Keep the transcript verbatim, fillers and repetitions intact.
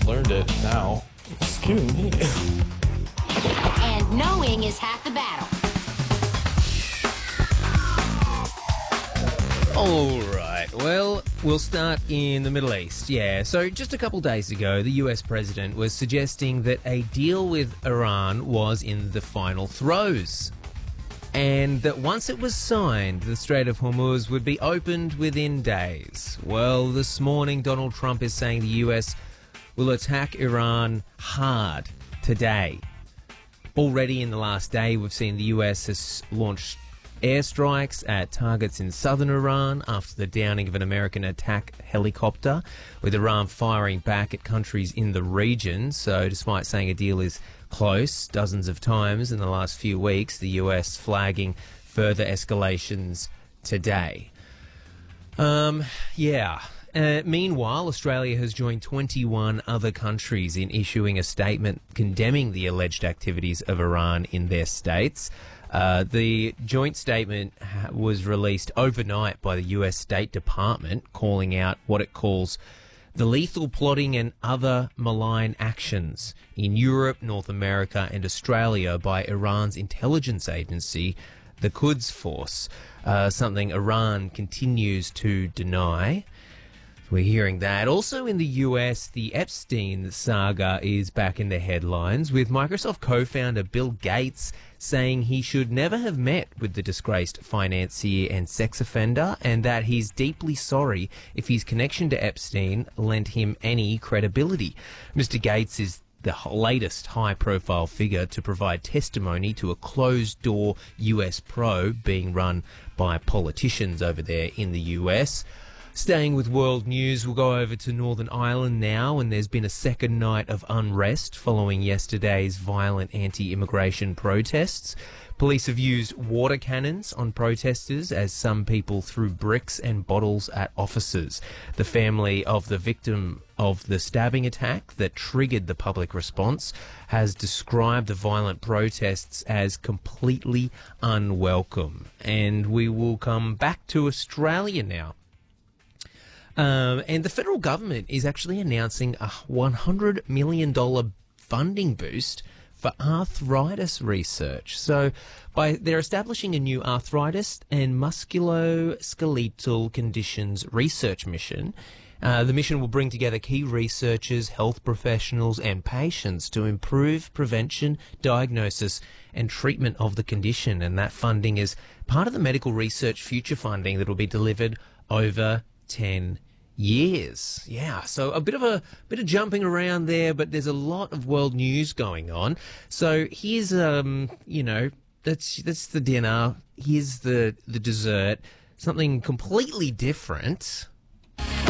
learned it now. Excuse me. And knowing is half the battle. All right, well, we'll start in the Middle East, yeah. So just a couple days ago, the U S president was suggesting that a deal with Iran was in the final throes, and that once it was signed, the Strait of Hormuz would be opened within days. Well, this morning, Donald Trump is saying the U S will attack Iran hard today. Already in the last day, we've seen the U S has launched airstrikes at targets in southern Iran after the downing of an American attack helicopter, with Iran firing back at countries in the region. So despite saying a deal is close dozens of times in the last few weeks, the U S flagging further escalations today. Um, yeah. Uh, meanwhile, Australia has joined twenty-one other countries in issuing a statement condemning the alleged activities of Iran in their states. Uh, the joint statement ha- was released overnight by the U S State Department, calling out what it calls the lethal plotting and other malign actions in Europe, North America and Australia by Iran's intelligence agency, the Quds Force, uh, something Iran continues to deny. We're hearing that. Also in the U S, the Epstein saga is back in the headlines, with Microsoft co-founder Bill Gates saying he should never have met with the disgraced financier and sex offender, and that he's deeply sorry if his connection to Epstein lent him any credibility. Mister Gates is the latest high-profile figure to provide testimony to a closed-door U S probe being run by politicians over there in the U S. Staying with world news, we'll go over to Northern Ireland now, and there's been a second night of unrest following yesterday's violent anti-immigration protests. Police have used water cannons on protesters as some people threw bricks and bottles at officers. The family of the victim of the stabbing attack that triggered the public response has described the violent protests as completely unwelcome. And we will come back to Australia now. Um, and the federal government is actually announcing a one hundred million dollars funding boost for arthritis research. So by they're establishing a new arthritis and musculoskeletal conditions research mission. Uh, the mission will bring together key researchers, health professionals and patients to improve prevention, diagnosis and treatment of the condition. And that funding is part of the medical research future funding that will be delivered over ten years. Yeah, so a bit of a bit of jumping around there, but there's a lot of world news going on. So here's um, you know, that's that's the dinner. Here's the the dessert. Something completely different.